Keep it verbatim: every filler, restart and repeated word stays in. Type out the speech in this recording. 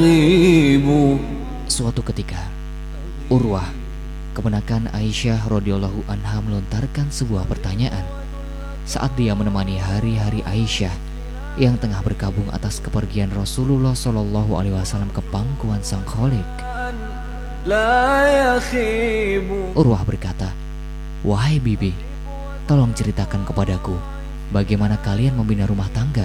Suatu ketika, Urwah, keponakan Aisyah radhiyallahu anha melontarkan sebuah pertanyaan saat dia menemani hari-hari Aisyah yang tengah berkabung atas kepergian Rasulullah Shallallahu Alaihi Wasallam ke pangkuan Sang Khalik. Urwah berkata, "Wahai bibi, tolong ceritakan kepadaku bagaimana kalian membina rumah tangga."